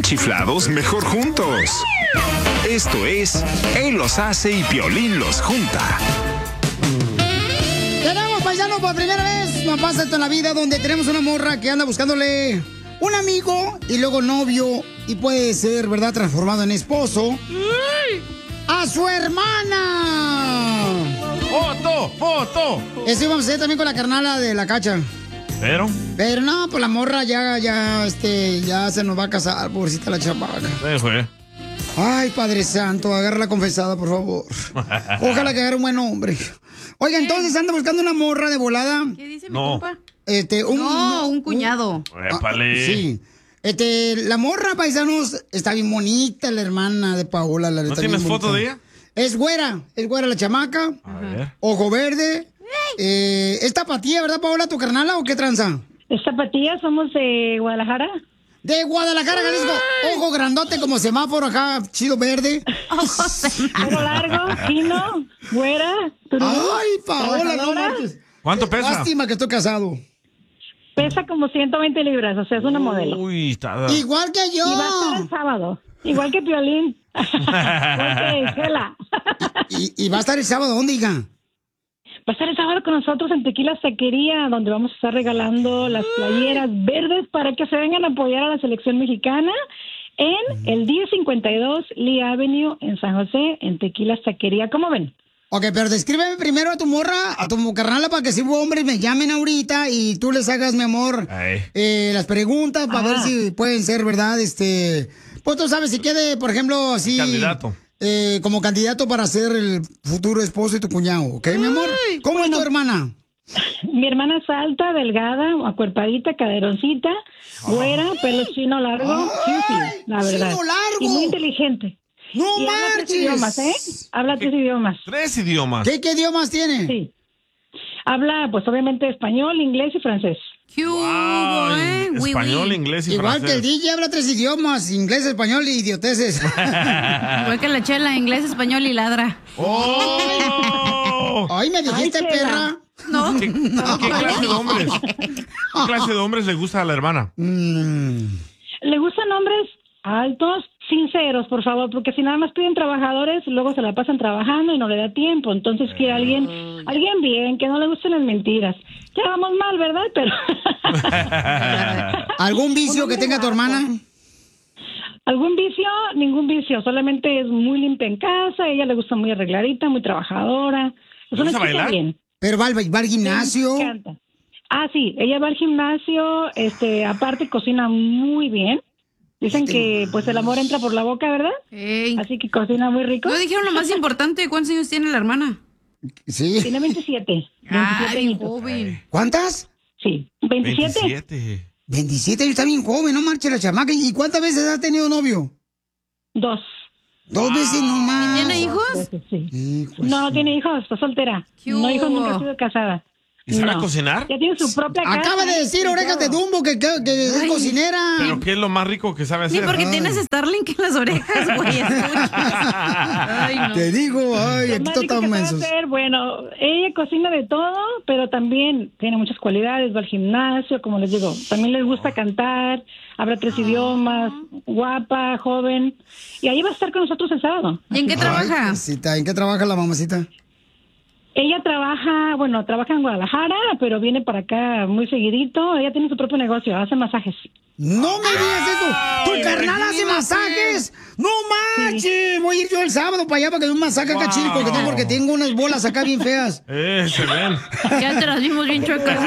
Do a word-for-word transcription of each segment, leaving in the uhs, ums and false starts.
chiflados, mejor juntos. Esto es Él los hace y Piolín los junta. Tenemos, paisanos, por primera vez nos pasa esto en la vida, donde tenemos una morra que anda buscándole un amigo y luego novio, y puede ser, ¿verdad?, transformado en esposo. ¡A su hermana! ¡Foto! ¡Foto! Eso íbamos a hacer también con la carnala de la Cacha. ¿Pero? Pero no, pues la morra ya, ya, este, ya se nos va a casar, pobrecita la chamaca. Sí, fue. Ay, Padre Santo, agarra la confesada, por favor. Ojalá que agarre un buen hombre. Oiga, entonces anda buscando una morra de volada. ¿Qué dice No. mi compa? Este, un, No, un cuñado. Épale. Sí. Este, la morra, paisanos, está bien bonita, la hermana de Paola. La ¿No neta, tienes bien foto bonita. de ella? Es güera, es güera la chamaca. A ver. Ojo verde. Eh, ¿Es tapatía, verdad, Paola, tu carnala, o qué tranza? Es tapatía, somos de Guadalajara. De Guadalajara, Jalisco. Ojo grandote como semáforo acá, chido verde. Pelo largo, fino, güera. turú, Ay, Paola, no trabajadora. marches. ¿Cuánto pesa? Lástima que estoy casado. Pesa como ciento veinte libras, o sea, es una modelo. Uy, está... Igual que yo. Y va a estar el sábado. Igual que Piolín. Igual que Chela. y, y va a estar el sábado, ¿dónde, hija? Va a estar el sábado con nosotros en Tequila Taquería, donde vamos a estar regalando las playeras verdes para que se vengan a apoyar a la selección mexicana en el diez cincuenta y dos Lee Avenue en San José, en Tequila Taquería. ¿Cómo ven? Ok, pero descríbeme primero a tu morra, a tu carnala, para que si hubo hombres me llamen ahorita y tú les hagas, mi amor, Ay. eh, las preguntas para Ah. ver si pueden ser, ¿verdad? Este, pues tú sabes, si quede, por ejemplo, así... Candidato. eh, como candidato para ser el futuro esposo de tu cuñado, ¿ok, mi amor? ¿Cómo es tu hermana? Mi hermana es alta, delgada, acuerpadita, caderoncita, güera, pelo chino largo, cutie, la verdad. ¡Chino largo! Y muy inteligente. ¡No Y habla tres marches! idiomas, ¿eh? Habla tres idiomas. Tres idiomas. ¿Qué, qué idiomas tiene? Sí. Habla, pues, obviamente, español, inglés y francés. ¿Qué hubo, Wow, eh? Oui, español, oui. inglés y Igual francés. que el D J habla tres idiomas, inglés, español y idioteces. Igual que la Chela, inglés, español y ladra. ¡Oh! Ay, me dijiste, Ay, Chela. perra. No. ¿Qué, qué clase de hombres? ¿Qué clase de hombres le gusta a la hermana? Mm. Le gustan hombres altos, sinceros, por favor, porque si nada más piden trabajadores, luego se la pasan trabajando y no le da tiempo. Entonces quiere alguien, alguien bien, que no le gusten las mentiras. Ya vamos mal, ¿verdad? Pero ¿Algún vicio que tenga tu hermana? algún vicio, ningún vicio, solamente es muy limpia en casa, a ella le gusta muy arregladita, muy trabajadora. Es ¿Le una gusta chica bailar? bien. ¿Pero va al, va al gimnasio? Me encanta. Ah, sí, ella va al gimnasio, este, aparte cocina muy bien. Dicen que pues el amor entra por la boca, ¿verdad? Ey. Así que cocina muy rico. No dijeron lo más importante. ¿Cuántos años tiene la hermana? Sí. Tiene veintisiete. Ay, veintisiete añitos. joven. ¿Cuántas? Sí, veintisiete. veintisiete. veintisiete años, está bien joven, no marche la chamaca. ¿Y cuántas veces has tenido novio? Dos. Dos veces nomás. ¿Tiene hijos? Veces, sí. Hijo, No, no tiene hijos, está soltera. ¿Qué No hijos, hubo? nunca ha sido casada. ¿Y sabe No. cocinar? Ya tiene su propia casa. acaba de decir y Orejas de todo. Dumbo que, que, que es Ay. cocinera. ¿Pero qué es lo más rico que sabe Ni hacer? porque Ay. tienes Starlink en las orejas, güey. escuchas. Ay, no. Te digo, ay, Lo aquí más todos rico estamos que sabe mensos. hacer, bueno, ella cocina de todo, pero también tiene muchas cualidades, va al gimnasio, como les digo, también les gusta cantar, habla tres idiomas, guapa, joven, y ahí va a estar con nosotros el sábado. ¿Y en qué Ay, trabaja? mamacita, ¿en qué trabaja la mamacita? Ella trabaja, bueno, trabaja en Guadalajara, pero viene para acá muy seguidito, ella tiene su propio negocio, hace masajes. No me digas eso. ¿Tu Ay, carnal hace imagínate. masajes? ¡No manches! Voy a ir yo el sábado para allá para que me un masaje acá Wow. chido porque tengo, porque tengo unas bolas acá bien feas. Eh, se ven. Ya te las vimos bien chuecas.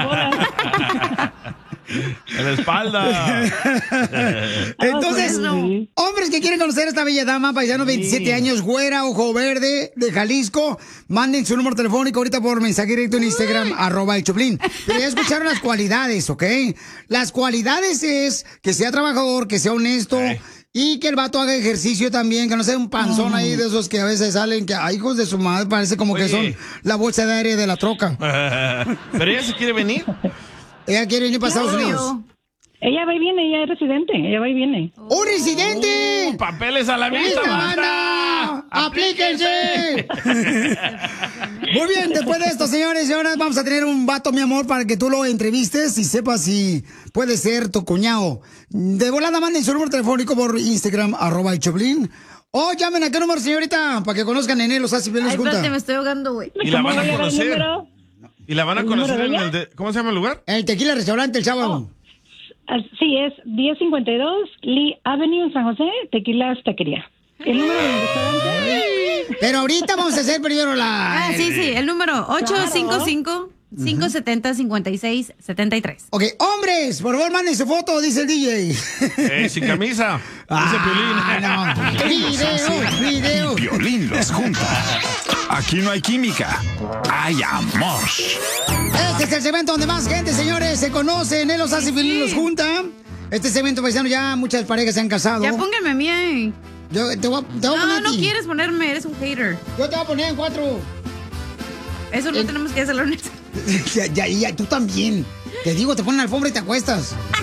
En la espalda. Entonces, bueno. hombres que quieren conocer a esta bella dama, paisano, veintisiete años, güera, ojo verde, de Jalisco, manden su número telefónico ahorita por mensaje directo en Instagram, arroba el Choplin. Pero ya escucharon las cualidades, ¿ok? Las cualidades es que sea trabajador, que sea honesto. Ey. Y que el vato haga ejercicio también, que no sea un panzón ahí de esos que a veces salen, que ay, hijos de su madre, parece como que Oye. son la bolsa de aire de la troca. ¿Pero ella se quiere venir? Ella quiere venir para Estados Unidos. Obvio. Ella va y viene, ella es residente, ella va y viene. ¡Un residente! Uh, ¡Papeles a la vista, ¡Lista, banda! banda! ¡Aplíquense! Muy bien, después de esto, señores y señoras, vamos a tener un vato, mi amor, para que tú lo entrevistes y sepas si puede ser tu cuñado. De volada, manden su número telefónico por Instagram, arroba el Choplin. O llamen a qué número, señorita, para que conozcan en él los hace bien Ay, les junta. espérate, me estoy ahogando, güey. Y la van a ¿Cómo era el conocer. número? Y la van a ¿El conocer número en de el ella? de... ¿Cómo se llama el lugar? El Tequila Restaurante el sábado. Ah, sí, es diez cincuenta y dos Lee Avenue en San José, Tequilas Taquería. El número del restaurante. Pero ahorita vamos a hacer primero la... Ah, sí, sí, el número ocho cinco cinco, cinco siete cero, cinco seis siete tres. Ok, hombres, por favor, manden su foto, dice el D J. Eh, sin camisa. Dice Ah, Piolín. no. Video, video. Piolín los junta. Aquí no hay química, hay amor. Este es el segmento donde más gente, señores, se conocen, él los hace feliz, los junta. Este segmento paisano ya muchas parejas se han casado. Ya pónganme a mí ahí. Yo te voy, a- te voy a poner No, a no ti. quieres ponerme, eres un hater. Yo te voy a poner en cuatro. Eso no tenemos que hacerlo. ya, ya, ya, tú también. Te digo, te ponen alfombra y te acuestas.